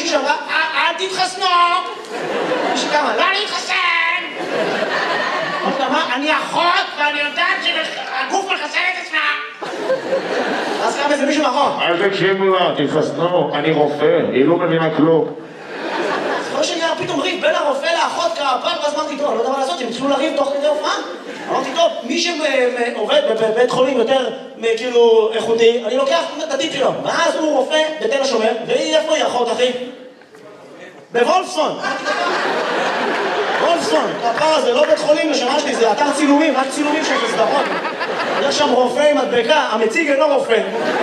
מישהי שאמרה, אל תתחסנו! מישהי כמה, לא להתחסן! אני אחות ואני יודעת שהגוף מחסן את עצמה! אז קם איזה מישהו מאחור. אל תקשיבו לה, תתחסנו, אני רופא, היא לא מבינה כלום. זוכר שנהיה פתאום ריב בין הרופא לאחות כפעם, ואז אמרתי, טוב, אני לא יודע מה לעשות, הם התחילו לריב תוך כדי הופעה. אמרתי, טוב, מי שעובד בבית חולים יותר כאילו איכותי, אני לוקח את הטיפ שלו. ואז הוא רופא בתל השומר, והיא איפה היא אחות, אחי? בוולפסון. וולפסון, הפער הזה, לא בית חולים לשמה שלי, זה אתר צילומים, רק צילומים של סדרות. יש שם רופא עם מדבקה, המציג אינו רופא.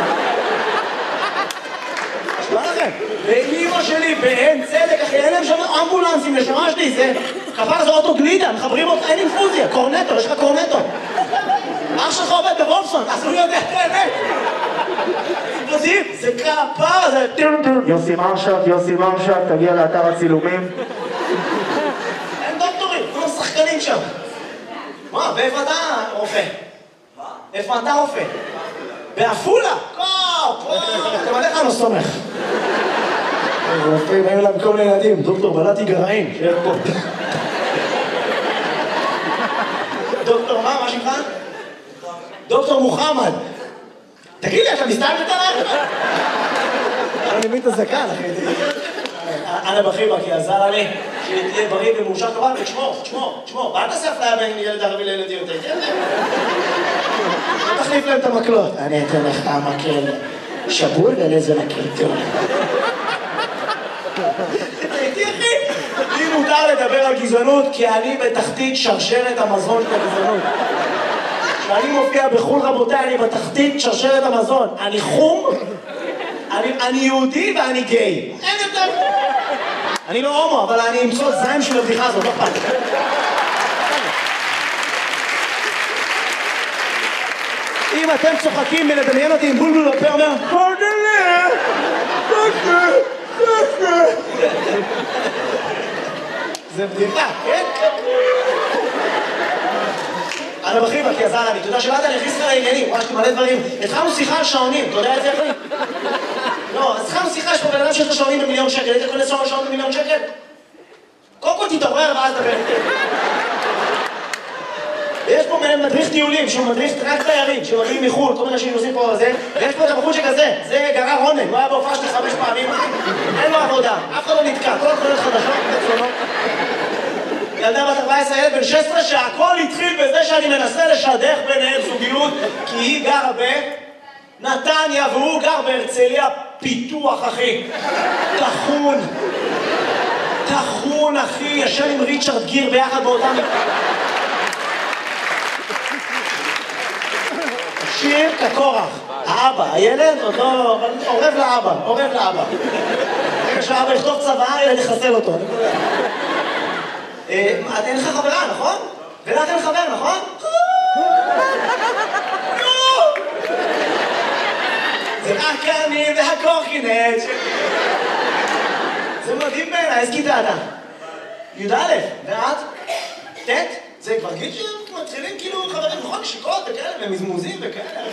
מה לכם? ואימא שלי באין צדק, אחי, אין להם שם אמבולנסים לשמה שלי, זה כפר זה אוטו גלידה, מחברים אותה, אין אינפוזיה, קורנטו, יש לך קורנטו. אח שלך עובד בוולפסון, אז הוא יודע את האמת. זה כפר, זה... יוסי מרשת, תגיע לאתר הצילומים. אין דוקטורים, כולם שחקנים שם. מה, ואיפה אתה רופא? מה? איפה אתה רופא? באפולה? אתם עליך אני לא סומך. רופאים, היו להם כל מיני ילדים, דוקטור בלעתי גרעין, שיהיה פה. דוקטור מה שמך? דוקטור מוחמד. תגיד לי, אתה מסתלבט עליי? אני מבין את הזקן, אחי. אנא בחיבא, כי עזר לי שתהיה בריא ומאושר כמובן, ותשמור, ואל תעשה אפליה בין ילד ערבי לילד יהודי, כן? תחליף להם את המקלות. אני אתן לך המקל שבור ולזה מקל טוב. הייתי אחי, לי מותר לדבר על גזענות כי אני בתחתית שרשרת המזון של הגזענות. כשאני מופיע בחו"ל רבותיי, אני בתחתית שרשרת המזון. אני חום, אני יהודי ואני גיי. אין יותר. אני לא הומו, אבל אני אמצוא זין של הבדיחה הזאת, לא פעם. אם אתם צוחקים מלדמיין אותי עם בולבול בפה אומר פרדלה, זה בדיחה, כן? אנא בחיבא, כי עזר לי, אתה יודע שבאת אני הכניס לך לעניינים, ממש מלא דברים. התחלנו שיחה על שעונים, אתה יודע את זה אחי? לא, אז התחלנו שיחה, יש פה בן אדם שיש לו שעונים ב1,000,000 שקל, היית קונה שעון ב1,000,000 שקל? קודם כל תתעורר ואז דבר. יש פה מדריך טיולים, שהוא מדריך רק תיירים, שמגיעים מחו"ל, כל מיני אנשים נוסעים פה על זה, ויש פה את הבחור שכזה, זה גרר רונן, הוא היה בהופעה שלי 5 פעמים, אין לו עבודה, אף אחד לא נתקע, כל התחולות חדשות, בצונות. ילדה בת 14, ילד בן 16, שהכל התחיל בזה שאני מנסה לשדך ביניהם זוגיות, כי היא גרה בנתניה והוא גר בהרצליה פיתוח, אחי. תחון, אחי, ישן עם ריצ'רד גיר ביחד באותם... שיר כקורח, האבא, הילד עוד לא... עורב לאבא. רגע שהאבא יכתוב צבא, ילד יחסל אותו. אין לך חברה, נכון? ולך אין חבר, נכון? זה רק אני והקורקינט. זה מדהים בעיניי, איזה כיתה אתה? י"א, ואת? ט'? זה כבר גיל שמתחילים כאילו חברים, נכון? נשיקות וכאלה, ומזמוזים וכאלה.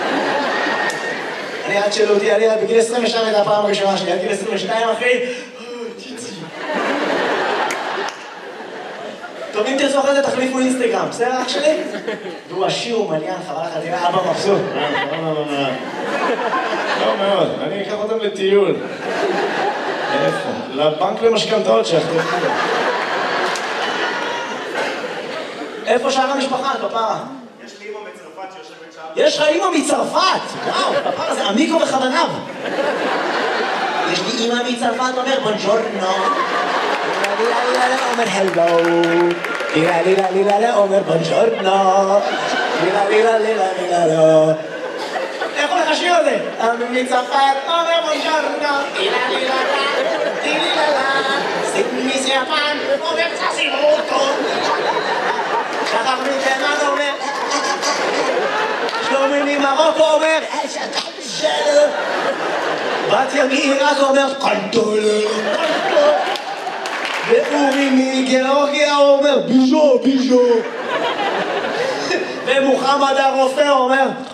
אני עד שאלו אותי, אני בגיל 22 הייתה הפעם הראשונה שלי, עד גיל 22 אחי. טוב, אם תרצו אחרי זה תחליפו אינסטגרם, בסדר אח שלי? והוא עשיר ומליין, חבל לך, תראה, אבא מבסוט. לא מאוד, אני אקח אותם לטיול. איפה? לבנק למשכנתאות שיחתו. איפה שאר המשפחה, כפרה? יש לי אמא מצרפת שיושבת שם. יש לך אמא מצרפת! וואו, כפרה זה אמיקו בכוונב. יש לי אמא מצרפת, אומר בונג'ורנו. אומר הלו. לילה, אומר בונג'ורנו. לילה. איך הולך השיר הזה? אמא מצרפת, אומר בונג'ורנו. לילה. סימי סיאפן, אומר צסימוטו. שחר מתימן אומר שלומי ממרוקו אומר שלו בת מעיראק אומר קנטול ואורי מגיאורגיה אומר ביז'ו ומוחמד הרופא אומר